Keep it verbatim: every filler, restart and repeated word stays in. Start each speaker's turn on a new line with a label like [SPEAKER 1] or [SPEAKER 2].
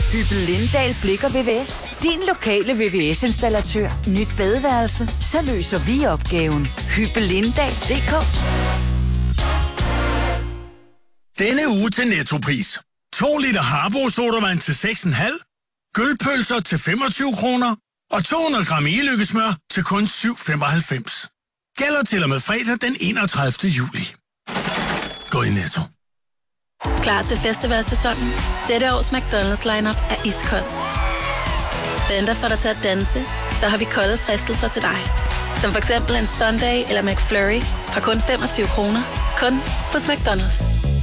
[SPEAKER 1] Hyppel Lindahl Blikker V V S. Din lokale V V S-installatør. Nyt badeværelse. Så løser vi opgaven. Hyppel Lindahl punktum d k.
[SPEAKER 2] Denne uge til Nettopris. to liter Harbo sodavand til seks komma fem, gølpølser til femogtyve kroner og to hundrede gram e-lykkesmør til kun syv femoghalvfems. Gælder til og med fredag den enogtredivte juli. Gå i Netto.
[SPEAKER 3] Klar til festivalsæsonen? Dette års McDonald's lineup er iskold. Venter for dig til at danse, så har vi kolde fristelser til dig. Som for eksempel en Sunday eller McFlurry fra kun femogtyve kroner. Kun hos McDonald's.